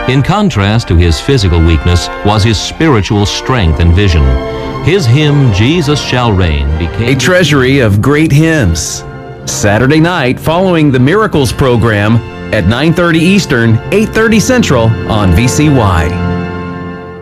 In contrast to his physical weakness was his spiritual strength and vision. His hymn, Jesus Shall Reign, became a treasury of great hymns. Saturday night following the Miracles program at 9:30 Eastern, 8:30 Central on VCY.